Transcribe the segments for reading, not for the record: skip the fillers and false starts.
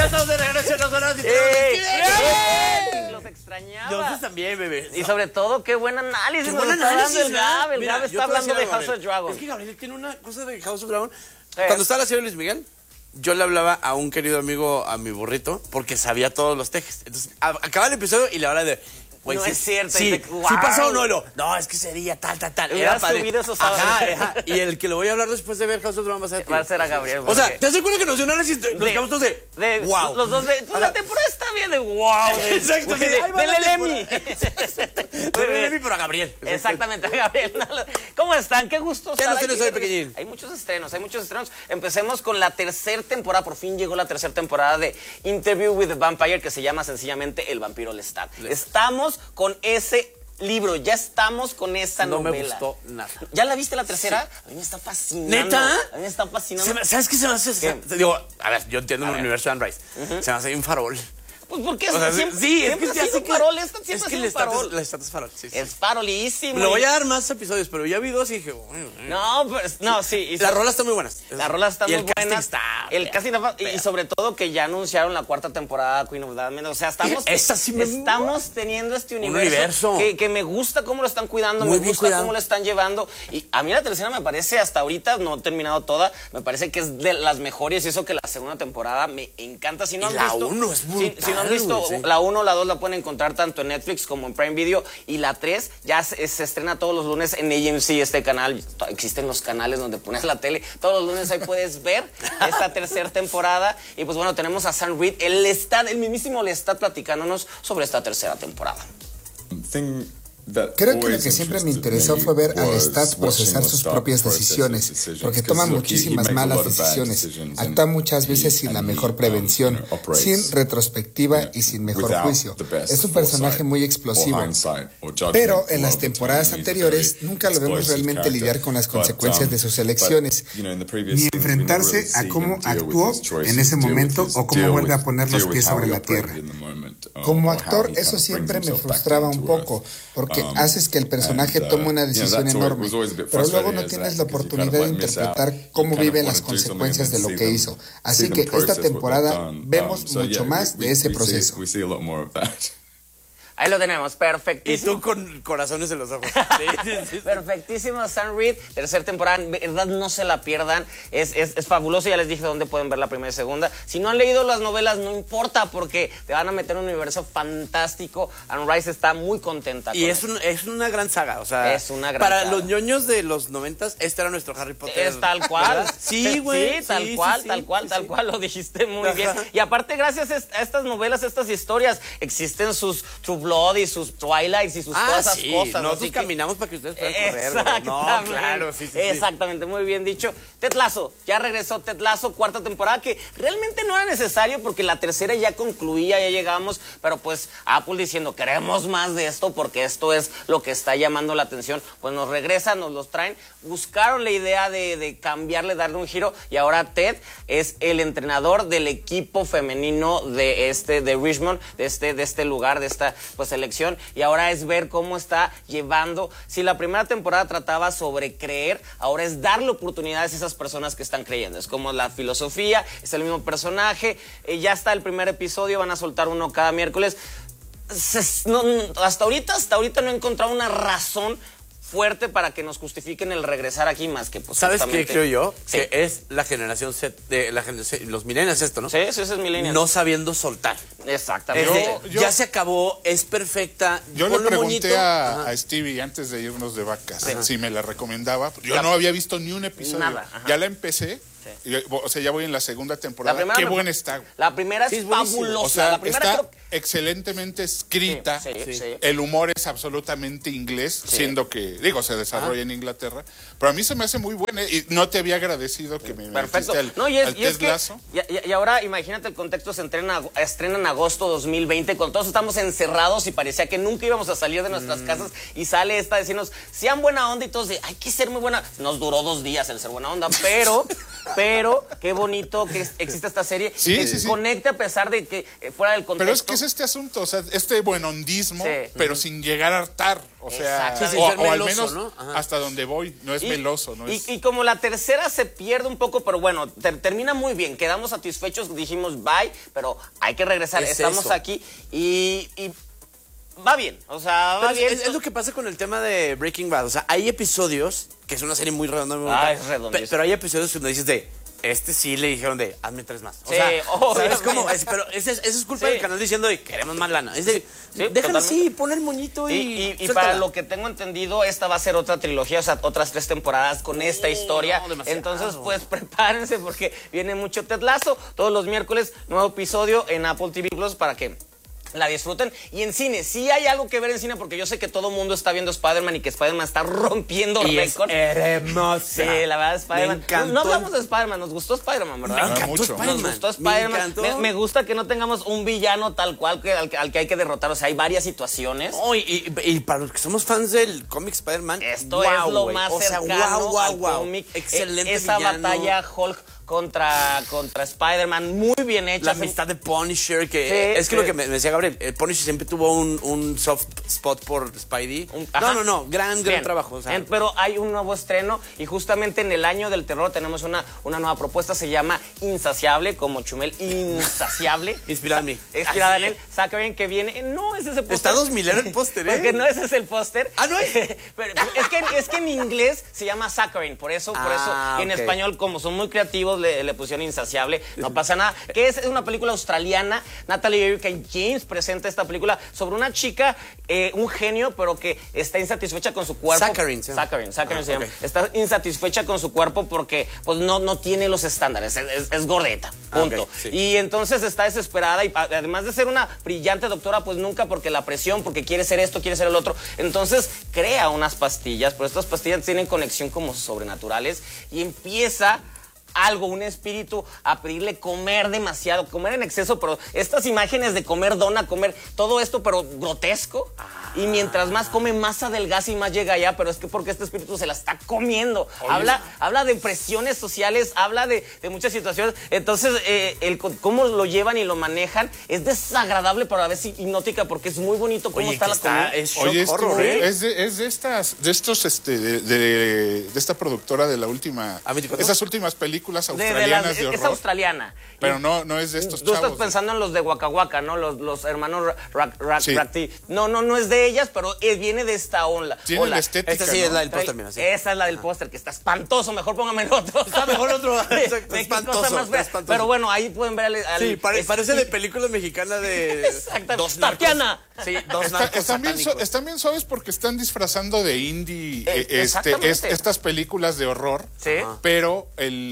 Ya estamos de regreso en Los Dorados y Los extrañaba. Nosotros también, bebé. Y sobre todo, qué buen análisis. Qué Nos buen está dando análisis, el Gab. El Mira, Gab yo está te voy a hablando decir de algo, House of Dragon. Es que Gabriel tiene una cosa de House of Dragon. Cuando estaba la serie de Luis Miguel, yo le hablaba a un querido amigo, a mi burrito, porque sabía todos los tejes. Entonces, acaba el episodio y la hora de... Güey, no sí, es cierto. Sí, wow. sí pasó o no. No, es que sería tal. Hubiera Era padre. subido esos Ajá. Y el que le voy a hablar después de ver House of Dragon Va a ser a Gabriel. O sea, ¿te das cuenta que nos dio un análisis? Nos quedamos todos de wow. Los dos de... Pues la temporada está bien de wow. Exacto. Del Emmy. Del Emmy, pero a Gabriel. Exactamente, a Gabriel. ¿Cómo están? Qué gusto ¿Qué estar nos tienes aquí. hoy, pequeñín? Hay muchos estrenos. Empecemos con la tercera temporada. Por fin llegó la tercera temporada de Interview with the Vampire, que se llama sencillamente El Vampiro Lestat. Estamos con ese libro, ya estamos con esa novela. No me gustó nada. ¿Ya la viste la tercera? Sí. A mí me está fascinando. ¿Neta? A mí me está fascinando. ¿Sabes qué se me hace? Digo, a ver, yo entiendo el universo de Anne Rice. Se me hace un farol. Pues porque o sea, siempre, sí, siempre es que ha sido farol. Esta siempre ha sido un farol. Lestat es farol, sí. Es farolísimo. Le voy a dar más episodios, pero ya vi 2 y dije, bueno. No, pues, no, sí. Las rolas están muy buenas. Las rolas están muy buenas. El casting está... Y sobre todo que ya anunciaron la cuarta temporada de Queen of Diamonds. O sea, estamos teniendo este universo. Que me gusta cómo lo están cuidando, me gusta cómo lo están llevando. Y a mí la tercera me parece, hasta ahorita, no he terminado toda, me parece que es de las mejores. Y eso que la segunda temporada me encanta. Si no han visto... La 1 es brutal. Si no han visto la 1, la 2 la pueden encontrar tanto en Netflix como en Prime Video. Y la 3 ya se estrena todos los lunes en AMC, este canal. Existen los canales donde pones la tele. Todos los lunes ahí puedes ver esta tercera temporada. Y pues bueno, tenemos a Sam Reed. El mismísimo Lestat platicándonos sobre esta tercera temporada. Creo que lo que siempre me interesó fue ver a Lestat procesar sus propias decisiones, porque toma muchísimas malas decisiones, actúa muchas veces sin la mejor prevención, sin retrospectiva y sin mejor juicio. Es un personaje muy explosivo, pero en las temporadas anteriores nunca lo vemos realmente lidiar con las consecuencias de sus elecciones, ni enfrentarse a cómo actuó en ese momento o cómo vuelve a poner los pies sobre la tierra. Como actor, eso siempre me frustraba un poco, porque haces que el personaje tome una decisión enorme, pero luego no tienes la oportunidad de interpretar cómo vive las consecuencias de lo que hizo. Así que esta temporada vemos mucho más de ese proceso. Ahí lo tenemos, perfectísimo. Y tú con corazones en los ojos. Sí. Perfectísimo, Sam Reed, tercera temporada, en verdad no se la pierdan, es fabuloso, ya les dije dónde pueden ver la primera y segunda. Si no han leído las novelas, no importa, porque te van a meter en un universo fantástico. Anne Rice está muy contenta. Y es una gran saga, o sea, es una gran para saga. Los ñoños de los 90s, este era nuestro Harry Potter. Es tal cual. Sí, güey. Sí, tal cual, lo dijiste muy bien. Y aparte, gracias a estas novelas, a estas historias, existen sus True Blood y sus Twilights y sus todas esas cosas. Nosotros caminamos para que ustedes puedan correr. Exactamente. No, claro, sí. Exactamente, muy bien dicho. Ted Lasso, ya regresó Ted Lasso, cuarta temporada, que realmente no era necesario porque la tercera ya concluía, ya llegamos, pero pues Apple diciendo, queremos más de esto porque esto es lo que está llamando la atención, pues nos regresan, nos los traen. Buscaron la idea de cambiarle, darle un giro, y ahora Ted es el entrenador del equipo femenino de Richmond, de este lugar, de esta pues selección, y ahora es ver cómo está llevando. Si la primera temporada trataba sobre creer, ahora es darle oportunidades a esas personas que están creyendo. Es como la filosofía, es el mismo personaje, ya está el primer episodio, van a soltar uno cada miércoles. Hasta ahorita no he encontrado una razón fuerte para que nos justifiquen el regresar aquí, más que pues ¿sabes qué creo yo? Sí. Que es la generación Z, los millennials esto, ¿no? Sí, eso es millennial. No sabiendo soltar. Exactamente. Ya se acabó, es perfecta. Yo le pregunté a Stevie antes de irnos de vacas si me la recomendaba. Yo no había visto ni un episodio. Nada. Ya la empecé. Sí. O sea, ya voy en la segunda temporada. Qué buena está. La primera es fabulosa. O sea, la primera está excelentemente escrita. Sí. El humor es absolutamente inglés, siendo que, se desarrolla en Inglaterra. Pero a mí se me hace muy buena y no te había agradecido que me perfecto. al Ted Lasso. Y ahora imagínate el contexto, se estrena en agosto 2020, cuando todos estamos encerrados y parecía que nunca íbamos a salir de nuestras casas, y sale esta a decirnos, sean buena onda, y todos hay que ser muy buena. Nos duró 2 días el ser buena onda, pero qué bonito que existe esta serie, que conecte a pesar de que fuera del contexto. Pero es que es este asunto, o sea, este buenondismo, Sí. pero sin llegar a hartar. O sea, Exacto. Sí, o ser al meloso, menos ¿no? Ajá. hasta donde voy, no es meloso, no es... Y como la tercera se pierde un poco, pero bueno, termina muy bien. Quedamos satisfechos, dijimos bye, pero hay que regresar. Es Estamos eso. aquí y va bien. O sea, va Pero bien. es lo que pasa con el tema de Breaking Bad. O sea, hay episodios, que es una serie muy redonda, muy bonita, Es redondísima. pero hay episodios donde dices este sí le dijeron hazme 3 más. O Sí, sea, obviamente. ¿sabes cómo? Pero eso es culpa Sí. del canal diciendo queremos más lana. Es Sí, déjalo así, totalmente. pon el moñito Y suéltala. para lo que tengo entendido, esta va a ser otra trilogía, o sea, otras 3 temporadas con esta historia. no, demasiado. Entonces, pues prepárense porque viene mucho Ted Lasso. Todos los miércoles, nuevo episodio en Apple TV Plus para que la disfruten. Y en cine, sí hay algo que ver en cine porque yo sé que todo el mundo está viendo Spider-Man y que Spider-Man está rompiendo Y es récord. hermosa. Sí, la verdad, Spider-Man. Me encantó. No hablamos de Spider-Man, nos gustó Spider-Man, ¿verdad? Me encantó mucho. Spider-Man. Nos gustó Me Spider-Man. encantó. Me gusta que no tengamos un villano tal cual al que hay que derrotar. O sea, hay varias situaciones. Oh, y para los que somos fans del cómic Spider-Man, Esto guau, es lo güey. más O sea, cercano guau, al guau. cómic. Excelente Esa villano. batalla Hulk contra Spider-Man, muy bien hecha. La amistad de Punisher, que Sí, es que sí. lo que me decía Gabriel, Punisher siempre tuvo un soft spot por Spidey. Ajá. No, gran Bien. trabajo. O sea, Pero hay un nuevo estreno y justamente en el año del terror tenemos una nueva propuesta, se llama Insaciable, como Chumel, Insaciable. Inspirada en mí. Inspirada en él. Saben que viene, no es ese póster. Está 2000 el póster, ¿eh? Porque no ese es el póster. Ah, ¿no es? Pero es que en inglés se llama Saccharine, por eso, y en ok. español, como son muy creativos, le pusieron Insaciable, no pasa nada. Que es una película australiana, Natalie Erika James presenta esta película sobre una chica, un genio, pero que está insatisfecha con su cuerpo. Saccharine se llama. Saccharine se llama. ok. Está insatisfecha con su cuerpo porque pues no tiene los estándares, es gordeta, punto. ok, sí. Y entonces está desesperada y además de ser una brillante doctora, pues nunca, porque la presión, porque quiere ser esto, quiere ser el otro. Entonces crea unas pastillas, pero estas pastillas tienen conexión como sobrenaturales y empieza un espíritu a pedirle comer demasiado, comer en exceso, pero estas imágenes de comer dona, comer todo esto, pero grotesco. Y mientras más come, más adelgaza y más llega allá, pero es que porque este espíritu se la está comiendo. Habla de presiones sociales, habla de muchas situaciones. Entonces, cómo lo llevan y lo manejan es desagradable, pero a veces hipnótica, porque es muy bonito cómo Oye, está que la comida. es shock Oye, horror, ¿eh? es de esta productora de la última, ¿A24? esas últimas películas australianas de horror. Es australiana. Pero no es de estos Tú chavos. estás pensando en los de Waka Waka, ¿no? Los hermanos Sí. Rakti. No es de ellas, pero viene de esta ola. Tiene la estética, Esta sí ¿no? es la del póster, mira, sí. Esa es la del póster, que está espantoso. Mejor póngame el otro. Está mejor otro. Exacto, ¿De qué espantoso, cosa más fea? espantoso. Pero bueno, ahí pueden ver Sí, parece de película mexicana de Exactamente. dos narcos. Tatiana. Sí, dos narcos Están bien suaves porque están disfrazando de indie exactamente. estas películas de horror. Sí. Pero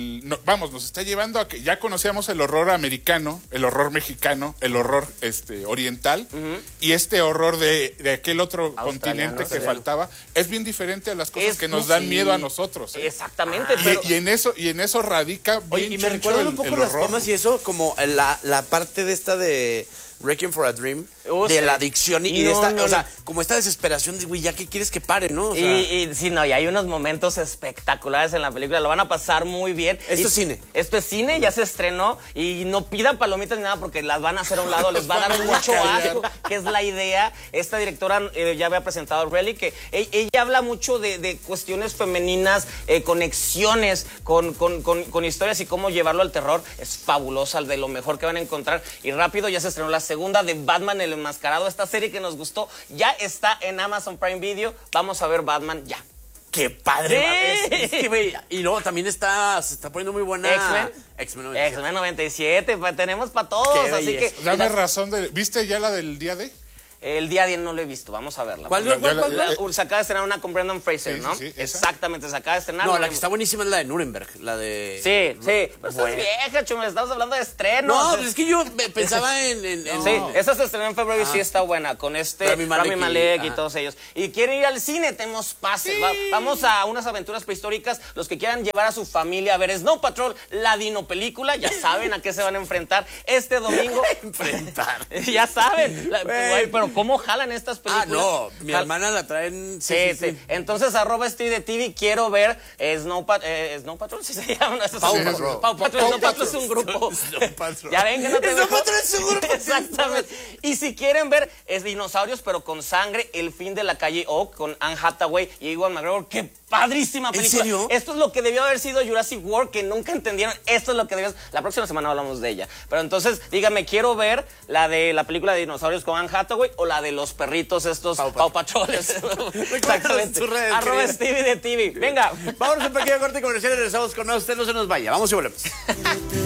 nos está llevando a que ya conocíamos el horror americano, el horror mexicano, el horror oriental, y este horror de aquel otro continente que faltaba es bien diferente a las cosas que nos dan miedo a nosotros. ¿eh? Exactamente. pero Y en eso radica bien Oye, y me choncho recuerdan un poco el las horror. tomas y eso, como la parte de esta de Requiem for a Dream, de sí. la adicción y de No, esta, no, o sea, no. como esta desesperación de, güey, ¿ya qué quieres que pare, no? O sea, y hay unos momentos espectaculares en la película, lo van a pasar muy bien. Esto es cine. Esto es cine, ya se estrenó y no pidan palomitas ni nada porque las van a hacer a un lado, les va a dar mucho asco, que es la idea. Esta directora ya había presentado Relly, que ella habla mucho de cuestiones femeninas, conexiones con historias y cómo llevarlo al terror. Es fabulosa, de lo mejor que van a encontrar. Y rápido ya se estrenó la segunda de Batman el Enmascarado, esta serie que nos gustó, ya está en Amazon Prime Video. Vamos a ver Batman ya. ¡qué padre! Sí. Es que, güey, y luego también se está poniendo muy buena X-Men. X-Men 97, tenemos para todos, Qué así que belleza. Dame razón ¿Viste ya la del día de? el día 10 no lo he visto, vamos a verla. ¿Cuál? Se acaba de estrenar una con Brendan Fraser, Sí, ¿no? sí, esa. Exactamente, se acaba de estrenar. No, la que está buenísima es la de Nuremberg, la de... Sí, pero estás vieja, Chumel, estamos hablando de estrenos. No, pues es que yo pensaba en Sí, esa se estrenó en febrero y sí está buena, con Rami Malek y todos ellos. Y quieren ir al cine, tenemos pases. Vamos a unas aventuras prehistóricas. Los que quieran llevar a su familia a ver Snow Patrol, la Dino película, ya saben a qué se van a enfrentar este domingo. enfrentar. Ya saben. Güey, Pero pero ¿cómo jalan estas películas? No, mi hermana la traen. Sí. Entonces, @SteveDeTV, quiero ver Snow Patrol, ¿sí se llama? Paw Patrol. Snow Patrol es un grupo. Ya ven que no te Snow Patrol es un grupo. Exactamente. Y si quieren ver, es dinosaurios, pero con sangre, El fin de la calle Oak, con Anne Hathaway y Ewan McGregor. ¡Qué padrísima película! ¿En serio? Esto es lo que debió haber sido Jurassic World, que nunca entendieron. Esto es lo que debió... La próxima semana hablamos de ella. Pero entonces, dígame, quiero ver la de la película de dinosaurios con Anne Hathaway o la de los perritos estos Paw Patrol. Exactamente. @SteveDeTV. Venga. Vamos a un pequeño corte comercial y regresamos con más. Usted no se nos vaya. Vamos y volvemos.